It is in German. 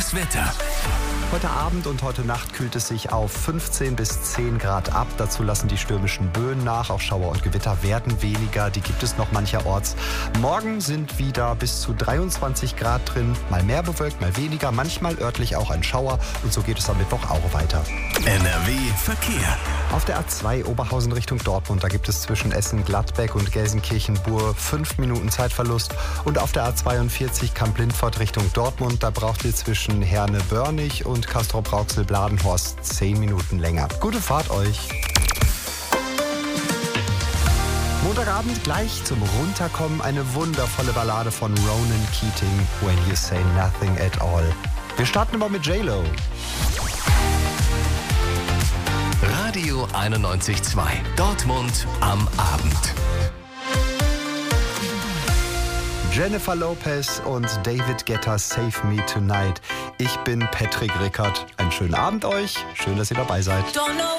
Das Wetter. Heute Abend und heute Nacht kühlt es sich auf 15 bis 10 Grad ab. Dazu lassen die stürmischen Böen nach. Auch Schauer und Gewitter werden weniger. Die gibt es noch mancherorts. Morgen sind wieder bis zu 23 Grad drin. Mal mehr bewölkt, mal weniger. Manchmal örtlich auch ein Schauer. Und so geht es am Mittwoch auch weiter. NRW Verkehr. Auf der A2 Oberhausen Richtung Dortmund, da gibt es zwischen Essen-Gladbeck und Gelsenkirchen-Burr 5 Minuten Zeitverlust. Und auf der A42 Kamp-Lindfort Richtung Dortmund, da braucht ihr zwischen Herne-Börnig und Castrop-Rauxel-Bladenhorst 10 Minuten länger. Gute Fahrt euch! Montagabend gleich zum Runterkommen eine wundervolle Ballade von Ronan Keating, When You Say Nothing at All. Wir starten aber mit J-Lo. Radio 91.2. Dortmund am Abend. Jennifer Lopez und David Guetta, Save Me Tonight. Ich bin Patrick Rickert. Einen schönen Abend euch. Schön, dass ihr dabei seid.